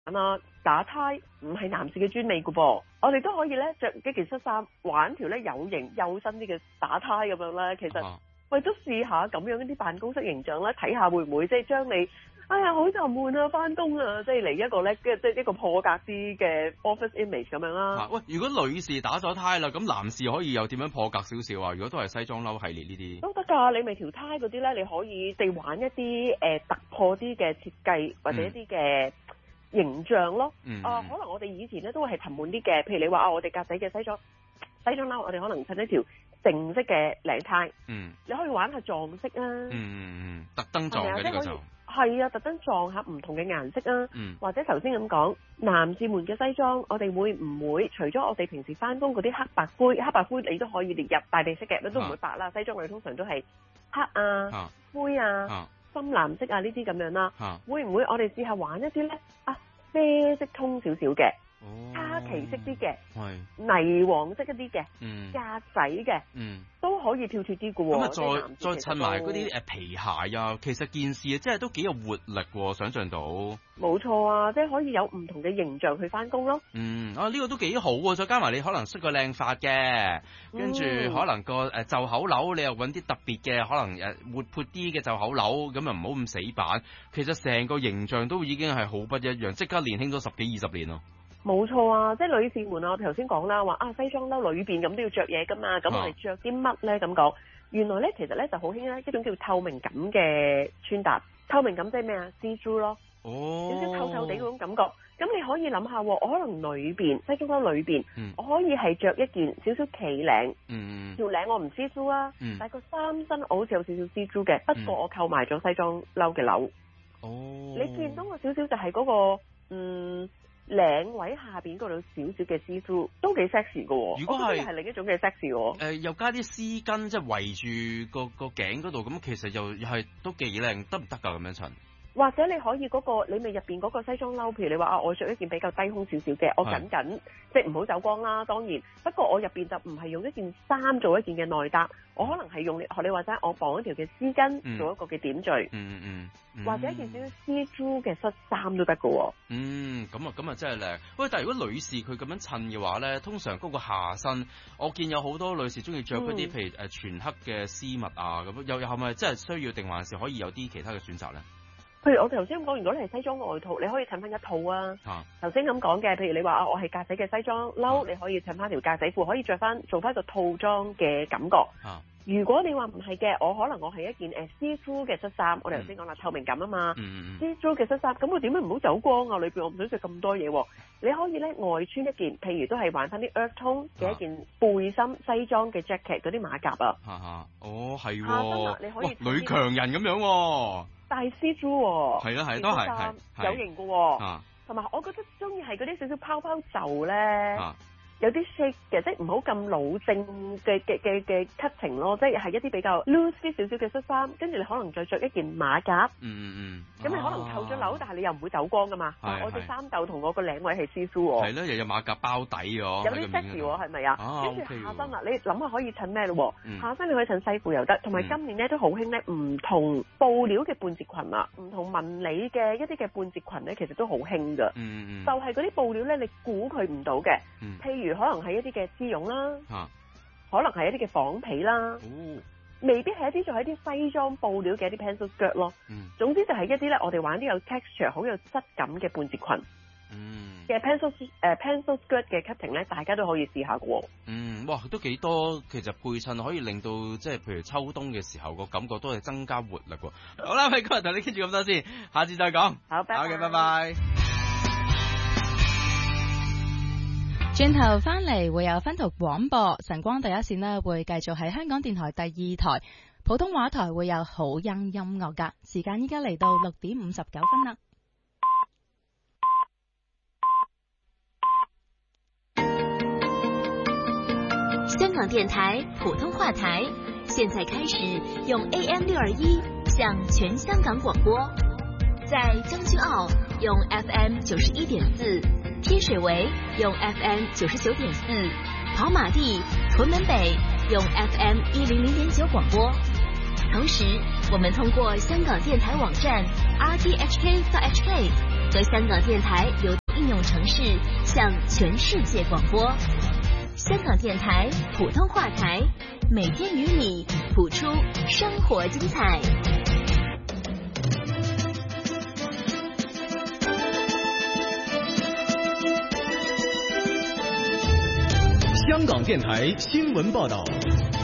啊，打呔唔係男士嘅專利㗎噃，我哋都可以咧着一件恤衫，玩條咧有型幼身啲嘅打呔咁樣咧。其實為咗試下咁樣啲辦公室形象咧，睇下會唔會即係將你哎呀好沉悶啊，翻工啊，即係嚟一個咧，即係一個破格啲嘅 office image 咁樣啦。 喂，如果女士打咗呔啦，咁男士可以又點樣破格少少啊？如果都係西裝褸系列呢啲都得㗎，你咪條呔嗰啲咧，你可以地玩一啲突破啲嘅設計或者一啲嘅形象咯。可能我哋以前咧都係沉悶啲嘅，譬如你話我哋格仔嘅西裝褸，我哋可能襯一條正式嘅領呔。你可以玩下撞色啊。 特登撞嘅呢個就。 係啊，特登撞下唔同嘅顏色啊，或者頭先咁講，男士們嘅西裝，我哋會唔會除咗我哋平時翻工嗰啲黑白灰你都可以列入大地色嘅，都唔會白啦。西裝我哋通常都係黑啊、灰啊、深藍色啊呢啲咁樣啦。會唔會我哋試下玩一啲咧啡色通少少嘅？卡其色啲嘅，泥黃色一啲嘅，格仔嘅，都可以跳脫啲嘅喎。 咁啊，再襯埋嗰啲皮鞋啊，其實件事即係都幾有活力喎，想像到。 冇錯啊，即係可以有唔同嘅形象去翻工咯。 呢個都幾好喎，再加埋你可能梳個靚髮嘅，跟住可能個袖口鈕你又揾啲特別嘅，可能活潑啲嘅袖口鈕，咁又唔好咁死板。其實成個形象都已經係好不一樣，即刻年輕咗10幾20年咯。 冇錯啊，即係女士們啊，我哋頭先講啦，話西裝褸裏邊咁都要着嘢噶嘛，咁我哋着啲乜咧？咁講，原來咧其實咧就好興咧一種叫透明感嘅穿搭，透明感即係咩啊？see through 咯，少少透透地嗰種感覺。咁你可以諗下，我可能裏邊西裝褸裏邊，我可以係着一件少少企領，條領我唔 see through 啊，但係個衫身我好似有少少 see through 嘅，不過我扣埋咗西裝褸嘅褸。你見到我少少就係嗰個領位下邊嗰度少少嘅 see through 都幾 sexy 㗎喎。如果係另一種嘅 sexy 喎。 又加啲絲巾即係圍住個頸嗰度，咁其實又係都幾靚，得唔得㗎咁樣襯？ 或者你可以你咪入邊嗰個西裝褸，譬如你話我着一件比較低胸少少嘅，我緊即係唔好走光啦，當然。不過我入邊就唔係用一件衫做一件嘅內搭，我可能係用學你話齋，我綁一條嘅絲巾做一個嘅點綴，或者一件少少 see through 嘅恤衫都得㗎喎。 咁啊真係靚。喂，但係如果女士佢咁樣襯嘅話咧，通常嗰個下身，我見有好多女士中意着嗰啲譬如全黑嘅絲襪啊，咁又係咪真係需要定還是可以有啲其他嘅選擇咧？ 譬如我哋頭先咁講，如果你係西裝外套，你可以襯翻一套啊。頭先咁講嘅，譬如你話我係格仔嘅西裝褸，你可以襯翻條格仔褲，可以做翻個套裝嘅感覺。如果你話唔係嘅，我可能我係一件see through 嘅恤衫，我哋頭先講啦，透明感啊嘛。see through 嘅恤衫，咁我點解唔好走光啊？裏邊我唔想着咁多嘢喎。你可以咧外穿一件，譬如都係玩翻啲 earth tone 嘅一件背心西裝嘅 jacket 嗰啲馬甲啊。 係喎。 下身啊，你可以女強人咁樣喎。 大 see through 喎， 係啦，都係有型嘅喎，同埋我覺得中意係嗰啲少少泡泡袖咧，有啲 shake 嘅，即係唔好咁老正嘅 cutting 咯，即係一啲比較 loose 啲少少嘅恤衫，跟住你可能再着一件馬甲，咁你可能扣咗褸，但係你又唔會走光噶嘛。我隻衫袖同我個領位係 see through 喎， 係咧，又有馬甲包底喎， 有啲 sexy 喎，係咪啊？跟住下身啦，你諗下可以襯咩咯？下身你可以襯西褲又得，同埋今年咧都好興咧唔同布料嘅半截裙啊，唔同紋理嘅一啲嘅半截裙咧，其實都好興噶。就係嗰啲布料咧，你估佢唔到嘅，譬如可能係一啲嘅絲絨啦，可能係一啲嘅紡皮啦，未必係一啲仲係一啲西裝布料嘅一啲 pencil skirt 咯。總之就係一啲咧，我哋玩啲有 texture 好有質感嘅半截裙嘅 pencil skirt 嘅 cutting 咧，大家都可以試下嘅喎。 哇，都幾多，其實配襯可以令到即係譬如秋冬嘅時候個感覺都係增加活力喎。好啦，今日同你傾住咁多先，下次再講。 好，拜拜。 OK，拜拜。 轉頭翻嚟會有分途廣播，晨光第一線呢會繼續喺香港電台第2台普通話台會有好音音樂㗎。時間依家嚟到6點59分啦。 香港電台普通話台現在開始用 AM621 向全香港廣播，在將軍澳用 FM 91.4，天水圍用 FM 99.4，跑馬地、屯門北用 FM 100.9廣播。同時，我們通過香港電台網站 rthk.hk 和香港电台流应用程式向全世界广播。香港电台普通话台，每天与你谱出生活精彩。 香港电台新闻报道。